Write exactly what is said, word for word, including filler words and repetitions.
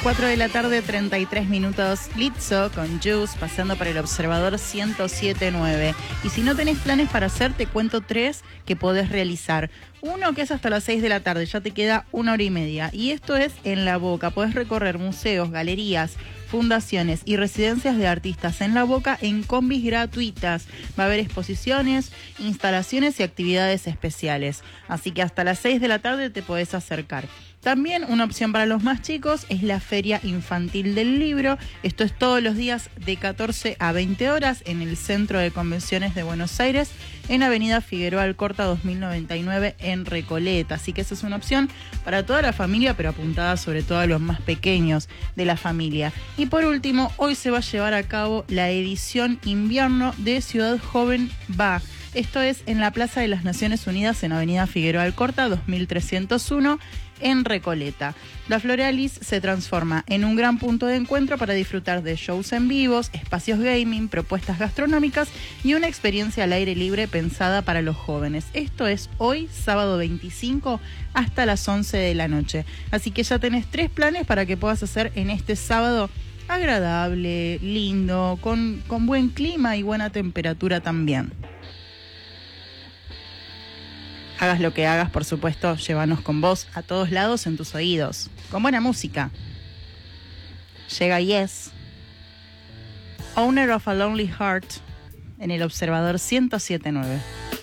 cuatro de la tarde, treinta y tres minutos. Lizzo con Juice, pasando por el Observador ciento siete punto nueve. Y si no tenés planes para hacer, te cuento tres que podés realizar. Uno que es hasta las seis de la tarde, ya te queda una hora y media. Y esto es en La Boca. Podés recorrer museos, galerías, fundaciones y residencias de artistas en La Boca en combis gratuitas. Va a haber exposiciones, instalaciones y actividades especiales. Así que hasta las seis de la tarde te podés acercar. También una opción para los más chicos es la Feria Infantil del Libro. Esto es todos los días de catorce a veinte horas en el Centro de Convenciones de Buenos Aires, en Avenida Figueroa Alcorta dos mil noventa y nueve en Recoleta. Así que esa es una opción para toda la familia, pero apuntada sobre todo a los más pequeños de la familia. Y por último, hoy se va a llevar a cabo la edición invierno de Ciudad Joven Va. Esto es en la Plaza de las Naciones Unidas en Avenida Figueroa Alcorta dos mil trescientos uno en Recoleta. La Floralis se transforma en un gran punto de encuentro para disfrutar de shows en vivos, espacios gaming, propuestas gastronómicas y una experiencia al aire libre pensada para los jóvenes. Esto es hoy, sábado veinticinco, hasta las once de la noche. Así que ya tenés tres planes para que puedas hacer en este sábado agradable, lindo, con, con buen clima y buena temperatura también. Hagas lo que hagas, por supuesto, llévanos con vos a todos lados en tus oídos, con buena música. Llega Yes, Owner of a Lonely Heart, en el Observador ciento siete punto nueve.